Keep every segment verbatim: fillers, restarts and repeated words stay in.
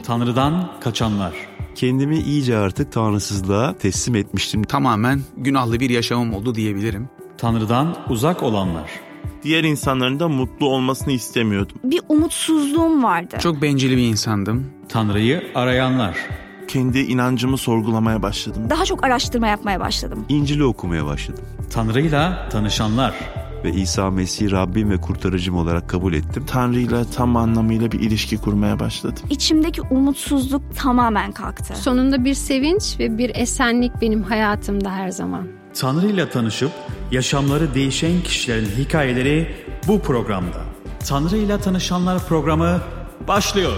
Tanrı'dan kaçanlar. Kendimi iyice artık tanrısızlığa teslim etmiştim. Tamamen günahlı bir yaşamım oldu diyebilirim. Tanrı'dan uzak olanlar. Diğer insanların da mutlu olmasını istemiyordum. Bir umutsuzluğum vardı. Çok bencil bir insandım. Tanrı'yı arayanlar. Kendi inancımı sorgulamaya başladım. Daha çok araştırma yapmaya başladım. İncil'i okumaya başladım. Tanrı'yla tanışanlar. Ve İsa Mesih'i Rabbim ve kurtarıcım olarak kabul ettim. Tanrı'yla tam anlamıyla bir ilişki kurmaya başladım. İçimdeki umutsuzluk tamamen kalktı. Sonunda bir sevinç ve bir esenlik benim hayatımda her zaman. Tanrı'yla tanışıp yaşamları değişen kişilerin hikayeleri bu programda. Tanrı'yla Tanışanlar programı başlıyor.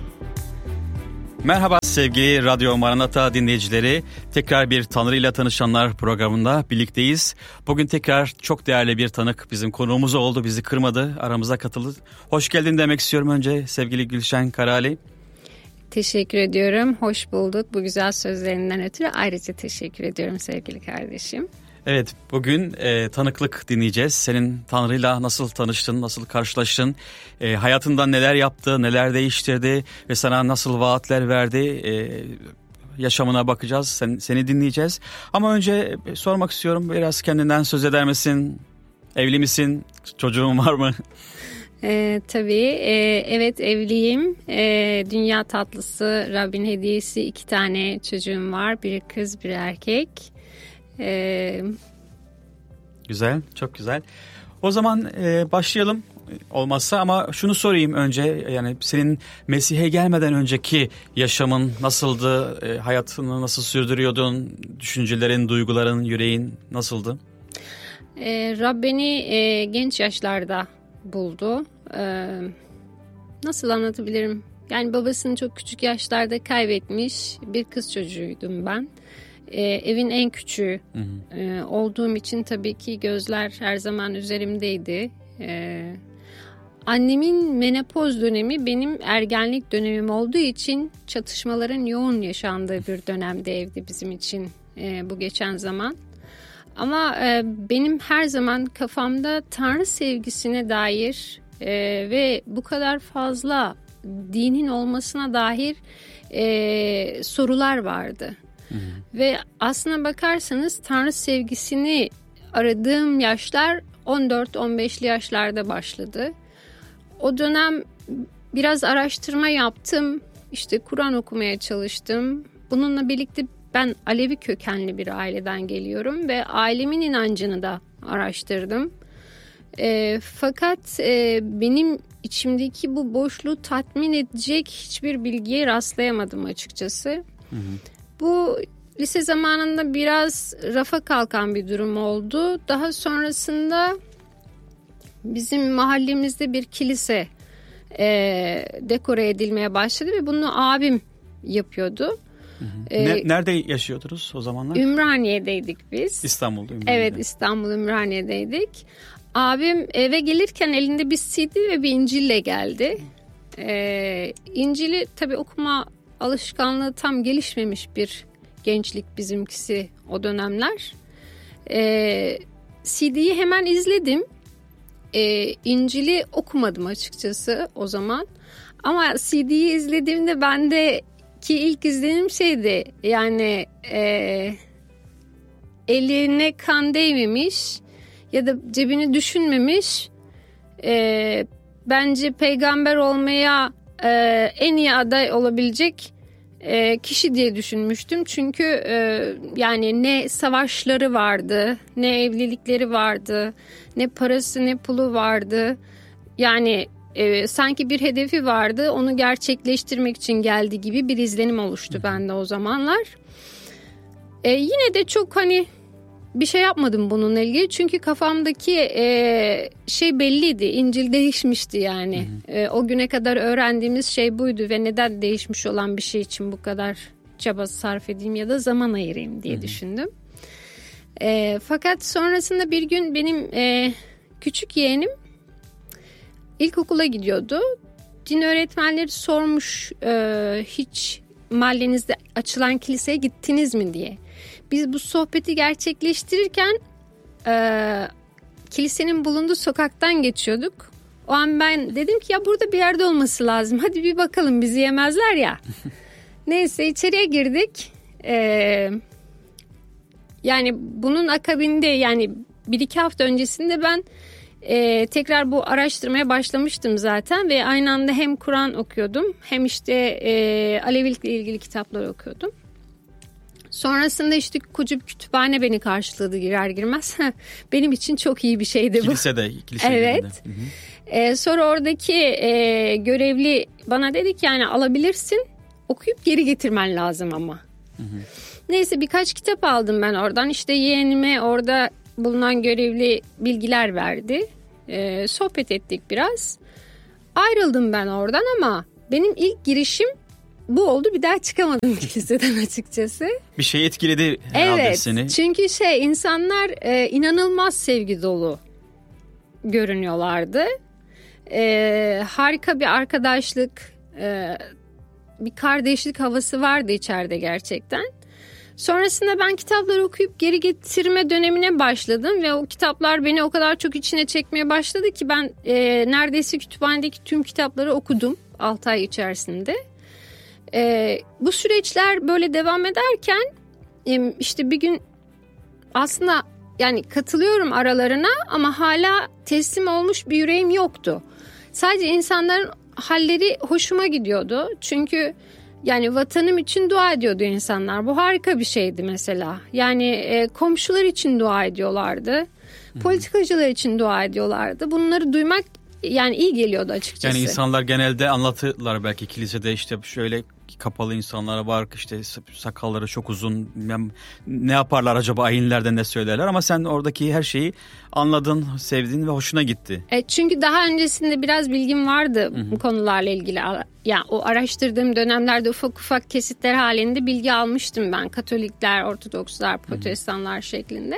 Merhaba sevgili Radyo Maranata dinleyicileri. Tekrar bir Tanrı'yla Tanışanlar programında birlikteyiz. Bugün tekrar çok değerli bir tanık bizim konuğumuz oldu. Bizi kırmadı, aramıza katıldı. Hoş geldin demek istiyorum önce sevgili Gülşen Karali. Teşekkür ediyorum. Hoş bulduk. Bu güzel sözlerinden ötürü ayrıca teşekkür ediyorum sevgili kardeşim. Evet, bugün e, tanıklık dinleyeceğiz. Senin Tanrı'yla nasıl tanıştın, nasıl karşılaştın, e, hayatından neler yaptı, neler değiştirdi ve sana nasıl vaatler verdi, e, yaşamına bakacağız, sen, seni dinleyeceğiz. Ama önce sormak istiyorum, biraz kendinden söz eder misin? Evli misin? Çocuğun var mı? Ee, tabii ee, evet evliyim. Ee, dünya tatlısı, Rabbin hediyesi, iki tane çocuğum var, bir kız bir erkek. Ee... Güzel, çok güzel. O zaman e, başlayalım olmazsa, ama şunu sorayım önce, yani senin Mesih'e gelmeden önceki yaşamın nasıldı, e, hayatını nasıl sürdürüyordun, düşüncelerin, duyguların, yüreğin nasıldı? Ee, Rab beni e, genç yaşlarda buldu. Ee, nasıl anlatabilirim? Yani babasını çok küçük yaşlarda kaybetmiş bir kız çocuğuydum ben. Ee, evin en küçüğü hı hı. Ee, olduğum için tabii ki gözler her zaman üzerimdeydi. Ee, annemin menopoz dönemi benim ergenlik dönemim olduğu için çatışmaların yoğun yaşandığı bir dönemde evde bizim için e, bu geçen zaman. Ama e, benim her zaman kafamda Tanrı sevgisine dair e, ve bu kadar fazla dinin olmasına dair e, sorular vardı. Hı hı. Ve aslına bakarsanız Tanrı sevgisini aradığım yaşlar on dört on beşli yaşlarda başladı. O dönem biraz araştırma yaptım. İşte Kur'an okumaya çalıştım. Bununla birlikte ben Alevi kökenli bir aileden geliyorum ve ailemin inancını da araştırdım. E, fakat e, benim içimdeki bu boşluğu tatmin edecek hiçbir bilgiye rastlayamadım açıkçası. Hı hı. Bu lise zamanında biraz rafa kalkan bir durum oldu. Daha sonrasında bizim mahallemizde bir kilise e, dekore edilmeye başladı ve bunu abim yapıyordu. Hı hı. Ee, Nerede yaşıyordunuz o zamanlar? Ümraniye'deydik biz. İstanbul'da. Ümraniye'de. Evet, İstanbul Ümraniye'deydik. Abim eve gelirken elinde bir C D ve bir İncil'le geldi. Ee, İncil'i tabii okuma alışkanlığı tam gelişmemiş bir gençlik bizimkisi o dönemler. Ee, C D'yi hemen izledim. Ee, İncil'i okumadım açıkçası o zaman. Ama C D'yi izlediğimde bende ki ilk izlediğim şeydi, yani e, eline kan değmemiş ya da cebini düşünmemiş, e, bence peygamber olmaya e, en iyi aday olabilecek e, kişi diye düşünmüştüm. Çünkü e, yani ne savaşları vardı, ne evlilikleri vardı, ne parası ne pulu vardı. Yani e, sanki bir hedefi vardı, onu gerçekleştirmek için geldi gibi bir izlenim oluştu bende o zamanlar. E, yine de çok hani bir şey yapmadım bununla ilgili, çünkü kafamdaki e, şey belliydi. İncil değişmişti yani. Hı hı. E, o güne kadar öğrendiğimiz şey buydu ve neden değişmiş olan bir şey için bu kadar çaba sarf edeyim ya da zaman ayırayım diye hı hı. düşündüm. E, fakat sonrasında bir gün benim e, küçük yeğenim İlkokula gidiyordu. Din öğretmenleri sormuş, e, hiç mahallenizde açılan kiliseye gittiniz mi diye. Biz bu sohbeti gerçekleştirirken e, kilisenin bulunduğu sokaktan geçiyorduk. O an ben dedim ki ya burada bir yerde olması lazım. Hadi bir bakalım, bizi yemezler ya. Neyse içeriye girdik. Ee, yani bunun akabinde, yani bir iki hafta öncesinde ben e, tekrar bu araştırmaya başlamıştım zaten. Ve aynı anda hem Kur'an okuyordum hem işte e, Alevilikle ilgili kitaplar okuyordum. Sonrasında işte koca bir kütüphane beni karşıladı girer girmez. Benim için çok iyi bir şeydi bu. Kilisede. kilisede evet. Ee, sonra oradaki e, görevli bana dedi ki yani alabilirsin, okuyup geri getirmen lazım ama. Hı hı. Neyse birkaç kitap aldım ben oradan. İşte yeğenime orada bulunan görevli bilgiler verdi. Ee, sohbet ettik biraz. Ayrıldım ben oradan ama benim ilk girişim bu oldu. Bir daha çıkamadım kiliseden açıkçası. Bir şey etkiledi herhalde evet, seni. Çünkü şey insanlar e, inanılmaz sevgi dolu görünüyorlardı. E, harika bir arkadaşlık, e, bir kardeşlik havası vardı içeride gerçekten. Sonrasında ben kitapları okuyup geri getirme dönemine başladım ve o kitaplar beni o kadar çok içine çekmeye başladı ki ben e, neredeyse kütüphanedeki tüm kitapları okudum altı ay içerisinde. E, bu süreçler böyle devam ederken e, işte bir gün aslında yani katılıyorum aralarına ama hala teslim olmuş bir yüreğim yoktu. Sadece insanların halleri hoşuma gidiyordu. Çünkü yani vatanım için dua ediyordu insanlar. Bu harika bir şeydi mesela. Yani e, komşular için dua ediyorlardı. Hı-hı. Politikacılar için dua ediyorlardı. Bunları duymak yani iyi geliyordu açıkçası. Yani insanlar genelde anlatırlar belki kilisede işte şöyle kapalı insanlara var, işte sakalları çok uzun, ne yaparlar acaba ayinlerde ne söylerler, ama sen oradaki her şeyi anladın, sevdin ve hoşuna gitti. E, çünkü daha öncesinde biraz bilgim vardı Hı-hı. bu konularla ilgili. Yani o araştırdığım dönemlerde ufak ufak kesitler halinde bilgi almıştım ben. Katolikler, Ortodokslar, Protestanlar Hı-hı. şeklinde.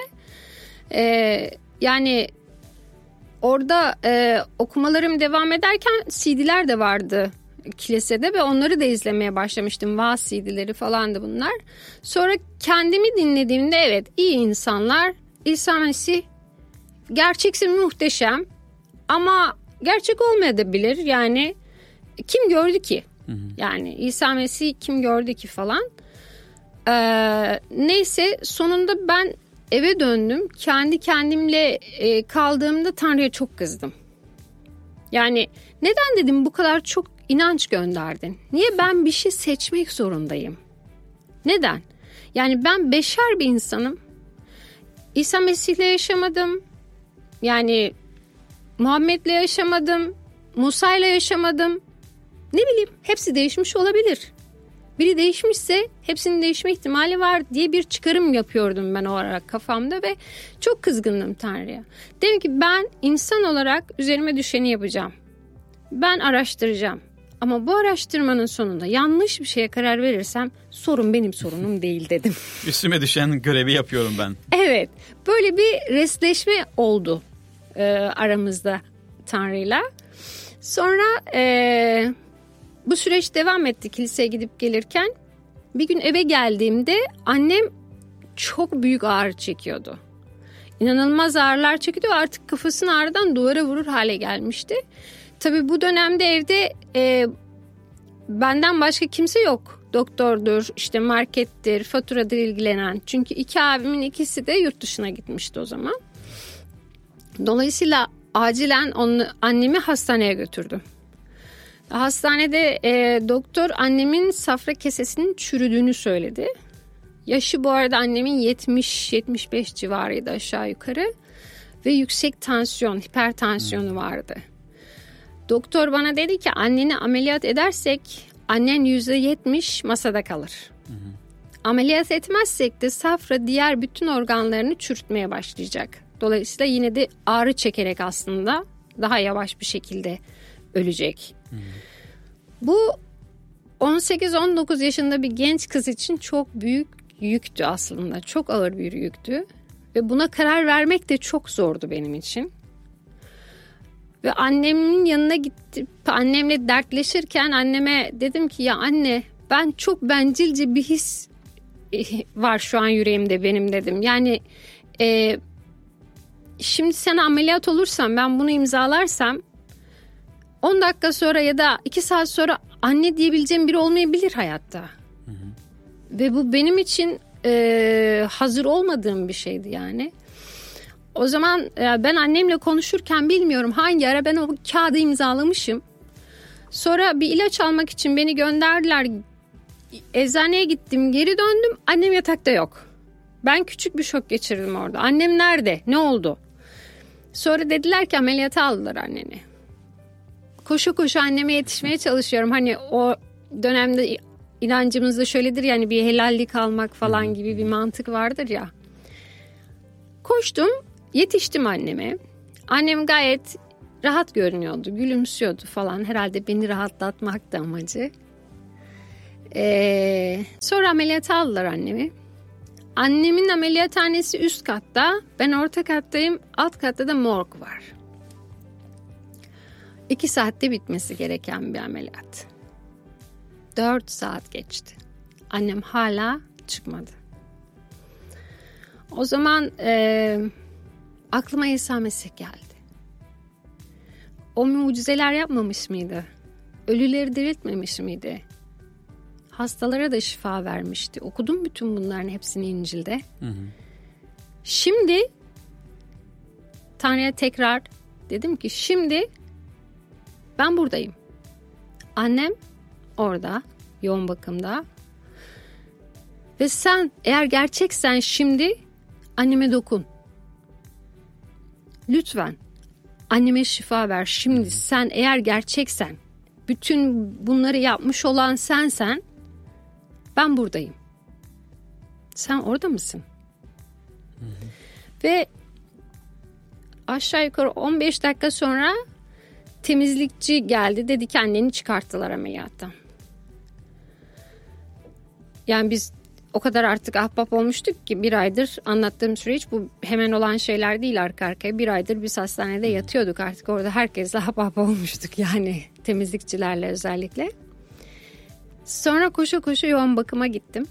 E, yani orada e, okumalarım devam ederken C D'ler de vardı kilisede ve onları da izlemeye başlamıştım. Vaaz C D'leri falandı bunlar. Sonra kendimi dinlediğimde evet, iyi insanlar, İsa Mesih gerçekse muhteşem ama gerçek olmayabilir. Yani kim gördü ki? Hı hı. Yani İsa Mesih kim gördü ki falan. Ee, neyse sonunda ben eve döndüm. Kendi kendimle e, kaldığımda Tanrı'ya çok kızdım. Yani neden dedim bu kadar çok inanç gönderdin? Niye ben bir şey seçmek zorundayım? Neden? Yani ben beşer bir insanım. İsa Mesih'le yaşamadım. Yani Muhammed'le yaşamadım. Musa'yla yaşamadım. Ne bileyim, hepsi değişmiş olabilir. Biri değişmişse hepsinin değişme ihtimali var diye bir çıkarım yapıyordum ben o olarak kafamda ve çok kızgındım Tanrı'ya. Dedim ki ben insan olarak üzerime düşeni yapacağım. Ben araştıracağım. Ama bu araştırmanın sonunda yanlış bir şeye karar verirsem sorun benim sorunum değil dedim. Üstüme düşen görevi yapıyorum ben. Evet, böyle bir resleşme oldu e, aramızda Tanrı'yla. Sonra e, bu süreç devam etti kiliseye gidip gelirken. Bir gün eve geldiğimde annem çok büyük ağrı çekiyordu. İnanılmaz ağrılar çekiyordu, artık kafasını ağrıdan duvara vurur hale gelmişti. Tabii bu dönemde evde e, benden başka kimse yok. Doktordur, işte markettir, faturadır ilgilenen. Çünkü iki abimin ikisi de yurt dışına gitmişti o zaman. Dolayısıyla acilen onu, annemi hastaneye götürdüm. Hastanede e, doktor annemin safra kesesinin çürüdüğünü söyledi. Yaşı bu arada annemin yetmiş yetmiş beş civarıydı aşağı yukarı. Ve yüksek tansiyon, hipertansiyonu hmm. vardı. Doktor bana dedi ki anneni ameliyat edersek annen yüzde yetmiş masada kalır. Hı hı. Ameliyat etmezsek de safra diğer bütün organlarını çürütmeye başlayacak. Dolayısıyla yine de ağrı çekerek aslında daha yavaş bir şekilde ölecek. Hı hı. Bu on sekiz on dokuz yaşında bir genç kız için çok büyük yüktü aslında. Çok ağır bir yüktü. Ve buna karar vermek de çok zordu benim için. Ve annemin yanına gittim, annemle dertleşirken anneme dedim ki ya anne, ben çok bencilce bir his var şu an yüreğimde benim dedim. Yani e, şimdi sana ameliyat olursam, ben bunu imzalarsam on dakika sonra ya da iki saat sonra anne diyebileceğim biri olmayabilir hayatta. Hı hı. Ve bu benim için e, hazır olmadığım bir şeydi yani. O zaman e, ben annemle konuşurken bilmiyorum hangi ara ben o kağıdı imzalamışım. Sonra bir ilaç almak için beni gönderdiler. Eczaneye gittim, geri döndüm. Annem yatakta yok. Ben küçük bir şok geçirdim orada. Annem nerede? Ne oldu? Sonra dediler ki ameliyata aldılar anneni. Koşu koşu anneme yetişmeye çalışıyorum. Hani o dönemde inancımızda şöyledir yani bir helallik almak falan gibi bir mantık vardır ya. Koştum, yetiştim anneme. Annem gayet rahat görünüyordu, gülümsüyordu falan. Herhalde beni rahatlatmaktı amacı. Ee, sonra ameliyata aldılar annemi. Annemin ameliyathanesi üst katta, ben orta kattayım, alt katta da morg var. İki saatte bitmesi gereken bir ameliyat. Dört saat geçti. Annem hala çıkmadı. O zaman e, aklıma İsa Mesih geldi. O mucizeler yapmamış mıydı? Ölüleri diriltmemiş miydi? Hastalara da şifa vermişti. Okudum bütün bunların hepsini İncil'de. Hı hı. Şimdi Tanrı'ya tekrar dedim ki şimdi ben buradayım. Annem orada yoğun bakımda. Ve sen eğer gerçeksen şimdi anneme dokun. Lütfen anneme şifa ver. Şimdi sen eğer gerçeksen bütün bunları yapmış olan sensen ben buradayım. Sen orada mısın? Hı hı. Ve aşağı yukarı on beş dakika sonra temizlikçi geldi. Dedi ki anneni çıkarttılar ameliyattan. Yani biz o kadar artık ahbap olmuştuk ki bir aydır anlattığım süreç bu hemen olan şeyler değil arka arkaya. Bir aydır biz hastanede yatıyorduk artık orada herkesle ahbap olmuştuk yani temizlikçilerle özellikle. Sonra koşu koşu yoğun bakıma gittim.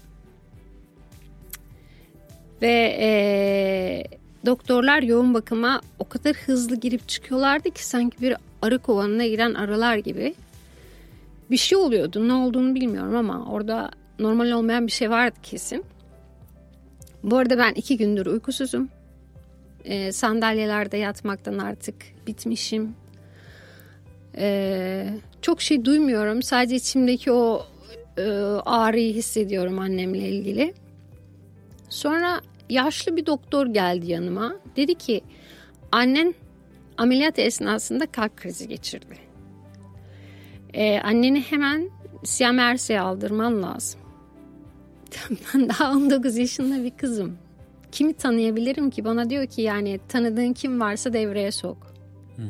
Ve ee, doktorlar yoğun bakıma o kadar hızlı girip çıkıyorlardı ki sanki bir arı kovanına giren arılar gibi. Bir şey oluyordu, ne olduğunu bilmiyorum ama orada normal olmayan bir şey vardı kesin. Bu arada ben iki gündür uykusuzum. E, sandalyelerde yatmaktan artık bitmişim. E, çok şey duymuyorum. Sadece içimdeki o e, ağrıyı hissediyorum annemle ilgili. Sonra yaşlı bir doktor geldi yanıma. Dedi ki annen ameliyat esnasında kalp krizi geçirdi. E, anneni hemen C M R C'ye aldırman lazım. Ben daha on dokuz yaşında bir kızım. Kimi tanıyabilirim ki? Bana diyor ki yani tanıdığın kim varsa devreye sok. Hı hı.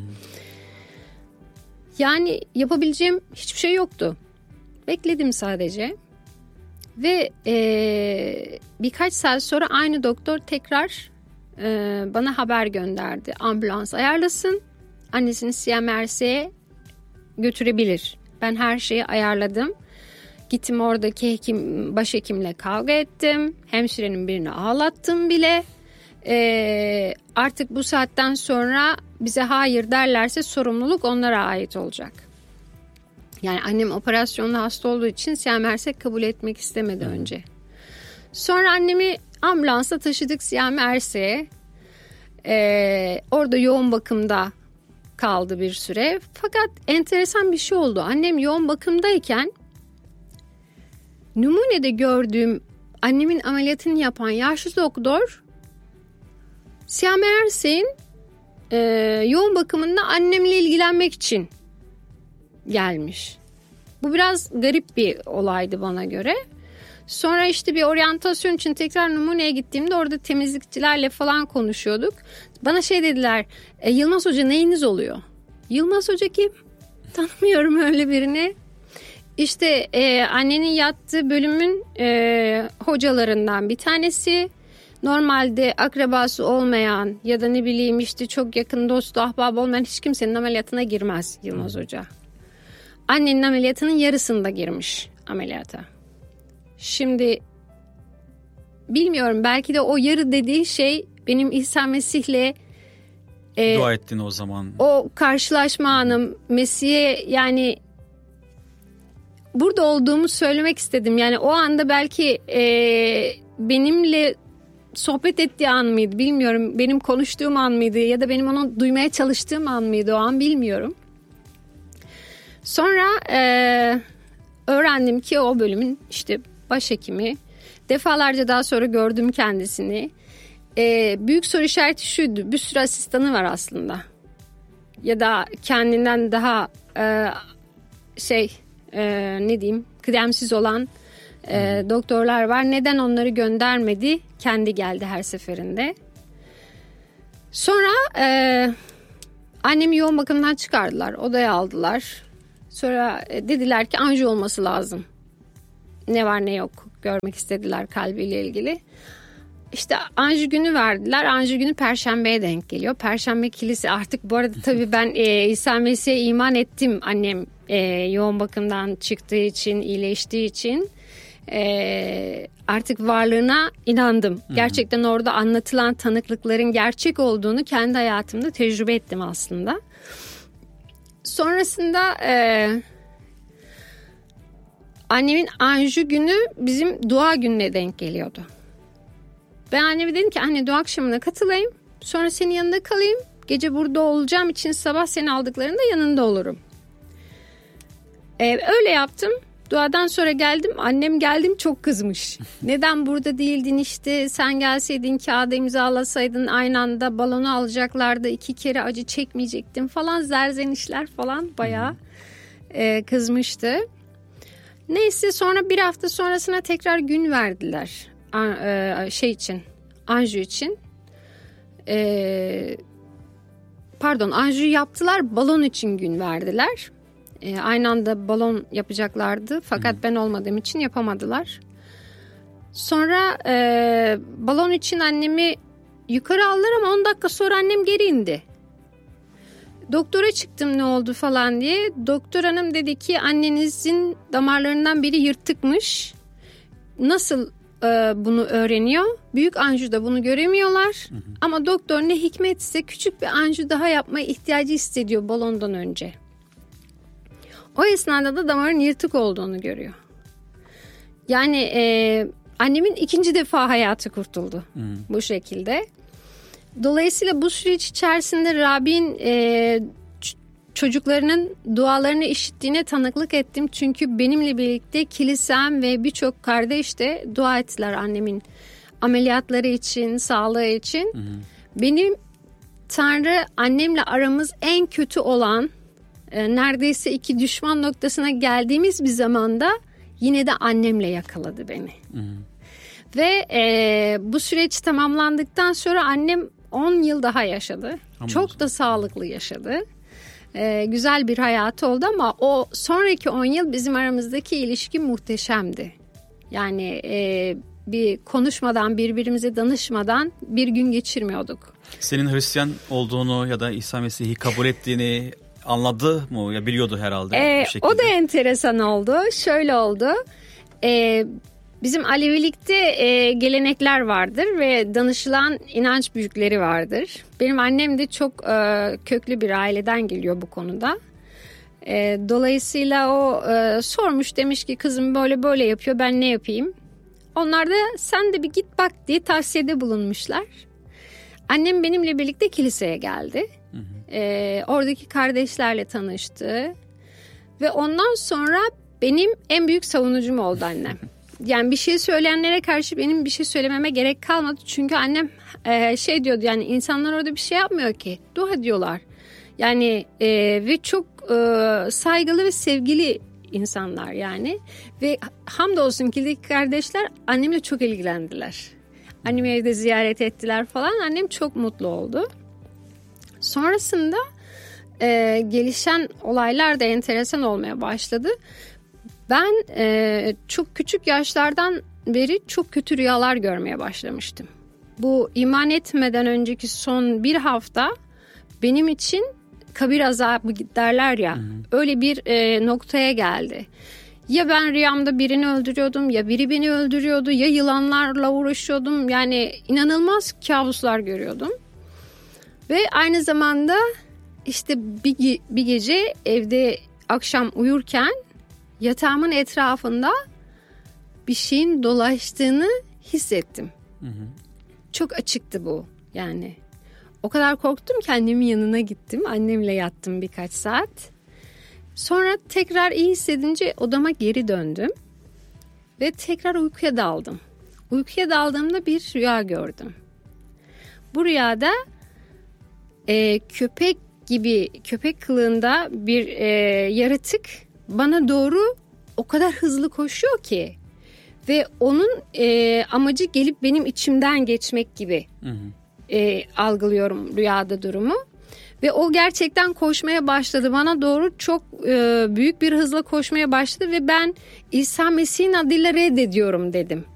Yani yapabileceğim hiçbir şey yoktu. Bekledim sadece. Ve e, birkaç saat sonra aynı doktor tekrar e, bana haber gönderdi. Ambulans ayarlasın. Annesini C M R C'ye götürebilir. Ben her şeyi ayarladım. Gittim oradaki hekim, başhekimle kavga ettim. Hemşirenin birini ağlattım bile. Ee, artık bu saatten sonra bize hayır derlerse sorumluluk onlara ait olacak. Yani annem operasyonda hasta olduğu için C M R C kabul etmek istemedi önce. Sonra annemi ambulansla taşıdık C M R C'ye. Ee, orada yoğun bakımda kaldı bir süre. Fakat enteresan bir şey oldu. Annem yoğun bakımdayken numunede gördüğüm annemin ameliyatını yapan yaşlı doktor C M R C'nin e, yoğun bakımında annemle ilgilenmek için gelmiş. Bu biraz garip bir olaydı bana göre. Sonra işte bir oryantasyon için tekrar numuneye gittiğimde orada temizlikçilerle falan konuşuyorduk. Bana şey dediler, e, Yılmaz Hoca neyiniz oluyor? Yılmaz Hoca kim? Tanımıyorum öyle birini. İşte e, annenin yattığı bölümün e, hocalarından bir tanesi. Normalde akrabası olmayan ya da ne bileyim işte çok yakın dostu ahbabı olmayan hiç kimsenin ameliyatına girmez Yılmaz Hoca. Annenin ameliyatının yarısında girmiş ameliyata. Şimdi bilmiyorum belki de o yarı dediği şey benim İsa Mesih'le e, dua ettin o zaman? O karşılaşma anım, Mesih'e yani burada olduğumu söylemek istedim. Yani o anda belki e, benimle sohbet ettiği an mıydı bilmiyorum. Benim konuştuğum an mıydı ya da benim onu duymaya çalıştığım an mıydı o an bilmiyorum. Sonra e, öğrendim ki o bölümün işte başhekimi. Defalarca daha sonra gördüm kendisini. E, büyük soru işareti şuydu. Bir sürü asistanı var aslında. Ya da kendinden daha e, şey e, ne diyeyim kıdemsiz olan e, hmm. doktorlar var. Neden onları göndermedi? Kendi geldi her seferinde. Sonra e, annemi yoğun bakımdan çıkardılar. Odaya aldılar. Sonra e, dediler ki anjiyo olması lazım. Ne var ne yok görmek istediler kalbiyle ilgili. İşte anjiyo günü verdiler. Anjiyo günü Perşembe'ye denk geliyor. Perşembe kilise artık bu arada tabii ben e, İsa Mesih'e iman ettim. Annem e, yoğun bakımdan çıktığı için, iyileştiği için e, artık varlığına inandım. Hı-hı. Gerçekten orada anlatılan tanıklıkların gerçek olduğunu kendi hayatımda tecrübe ettim aslında. Sonrasında e, annemin anjiyo günü bizim dua gününe denk geliyordu. Ben anneme dedim ki anne dua akşamına katılayım. Sonra senin yanında kalayım. Gece burada olacağım için sabah seni aldıklarında yanında olurum. Ee, öyle yaptım. Duadan sonra geldim. Annem geldim çok kızmış. Neden burada değildin işte sen gelseydin kağıda imzalasaydın aynı anda balonu alacaklardı. iki kere acı çekmeyecektim falan zerzenişler falan bayağı e, kızmıştı. Neyse sonra bir hafta sonrasına tekrar gün verdiler. Şey için anjiyo için ee, pardon anjiyo yaptılar balon için gün verdiler ee, aynı anda balon yapacaklardı fakat hmm. ben olmadığım için yapamadılar. Sonra e, balon için annemi yukarı aldılar ama on dakika sonra annem geri indi. Doktora çıktım ne oldu falan diye. Doktor hanım dedi ki annenizin damarlarından biri yırtıkmış. Nasıl bunu öğreniyor? Büyük anjiyoda bunu göremiyorlar. Hı hı. Ama doktor ne hikmetse küçük bir anjiyo daha yapmaya ihtiyacı hissediyor balondan önce. O esnada da damarın yırtık olduğunu görüyor. Yani e, annemin ikinci defa hayatı kurtuldu. Hı. Bu şekilde. Dolayısıyla bu süreç içerisinde Rabbin e, çocuklarının dualarını işittiğine tanıklık ettim. Çünkü benimle birlikte kilisem ve birçok kardeş de dua ettiler annemin ameliyatları için, sağlığı için. Hı hı. Benim Tanrı annemle aramız en kötü olan e, neredeyse iki düşman noktasına geldiğimiz bir zamanda yine de annemle yakaladı beni. Hı hı. Ve e, bu süreç tamamlandıktan sonra annem on yıl daha yaşadı. Tamam. Çok da sağlıklı yaşadı. Ee, güzel bir hayatı oldu ama o sonraki on yıl bizim aramızdaki ilişki muhteşemdi. Yani e, bir konuşmadan, birbirimize danışmadan bir gün geçirmiyorduk. Senin Hristiyan olduğunu ya da İsa Mesih'i kabul ettiğini anladı mı? Ya biliyordu herhalde. Ee, o da enteresan oldu. Şöyle oldu. Ee, bizim Alevilikte e, gelenekler vardır ve danışılan inanç büyükleri vardır. Benim annem de çok e, köklü bir aileden geliyor bu konuda. E, dolayısıyla o e, sormuş, demiş ki kızım böyle böyle yapıyor, ben ne yapayım? Onlar da sen de bir git bak diye tavsiyede bulunmuşlar. Annem benimle birlikte kiliseye geldi. Hı hı. E, oradaki kardeşlerle tanıştı. Ve ondan sonra benim en büyük savunucum oldu annem. Yani bir şey söyleyenlere karşı benim bir şey söylememe gerek kalmadı. Çünkü annem e, şey diyordu, yani insanlar orada bir şey yapmıyor ki. Dua diyorlar. Yani e, ve çok e, saygılı ve sevgili insanlar yani. Ve hamdolsun ki kardeşler annemle çok ilgilendiler. Annemi evde ziyaret ettiler falan. Annem çok mutlu oldu. Sonrasında e, gelişen olaylar da enteresan olmaya başladı. Ben e, çok küçük yaşlardan beri çok kötü rüyalar görmeye başlamıştım. Bu iman etmeden önceki son bir hafta benim için kabir azabı derler ya, hı hı. öyle bir e, noktaya geldi. Ya ben rüyamda birini öldürüyordum, ya biri beni öldürüyordu, ya yılanlarla uğraşıyordum. Yani inanılmaz kabuslar görüyordum. Ve aynı zamanda işte bir, ge- bir gece evde akşam uyurken yatağımın etrafında bir şeyin dolaştığını hissettim. Hı hı. Çok açıktı bu yani. O kadar korktum ki annemin yanına gittim. Annemle yattım birkaç saat. Sonra tekrar iyi hissedince odama geri döndüm. Ve tekrar uykuya daldım. Uykuya daldığımda bir rüya gördüm. Bu rüyada e, köpek gibi, köpek kılığında bir e, yaratık bana doğru o kadar hızlı koşuyor ki. Ve onun e, amacı gelip benim içimden geçmek gibi Hı hı. e, algılıyorum rüyada durumu. Ve o gerçekten koşmaya başladı. Bana doğru çok e, büyük bir hızla koşmaya başladı ve ben İsa Mesih'in adıyla reddediyorum dedim.